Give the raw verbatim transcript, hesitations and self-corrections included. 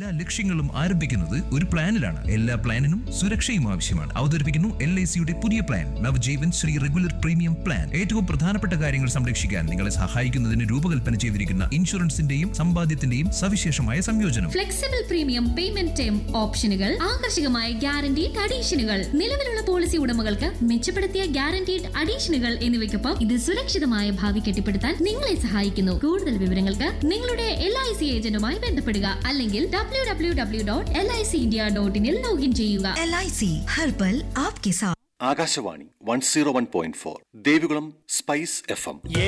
എല്ലാ ലക്ഷ്യങ്ങളും ആരംഭിക്കുന്നത് ഒരു പ്ലാനിലാണ്. എല്ലാ പ്ലാനിനും സുരക്ഷയും ആവശ്യമാണ്. അവതരിപ്പിക്കുന്നു എൽ ഐ സിയുടെ പുതിയ plan Navajeevan Shri regular premium plan. ഏറ്റവും പ്രധാനപ്പെട്ട കാര്യങ്ങൾ സംരക്ഷിക്കാൻ നിങ്ങളെ സഹായിക്കുന്നതിന് രൂപകൽപ്പന ചെയ്തിരിക്കുന്ന ഇൻഷുറൻസിന്റെയും സമ്പാദ്യത്തിന്റെയും സവിശേഷമായ സംയോജനം. ഫ്ലെക്സിബിൾ പ്രീമിയം പേയ്മെന്റ് ടേം ഓപ്ഷനുകൾ, ആകർഷകമായ ഗ്യാരണ്ടീഡ് അഡീഷനുകൾ, നിലവിലുള്ള പോളിസി ഉടമകൾക്ക് മെച്ചപ്പെടുത്തിയ ഗ്യാരണ്ടീഡ് അഡീഷനുകൾ എന്നിവയ്ക്കൊപ്പം ഇത് സുരക്ഷിതമായ ഭാവി കെട്ടിപ്പടുത്താൻ നിങ്ങളെ സഹായിക്കുന്നു. കൂടുതൽ വിവരങ്ങൾക്ക് നിങ്ങളുടെ എൽ ഐ സി ഏജന്റുമായി ബന്ധപ്പെടുക അല്ലെങ്കിൽ W W W dot L I C India dot ഇനിൽ login ചെയ്യുക. L I C Har Pal Aapke Saath. Akashvani one zero one point four Devikulam spice F M.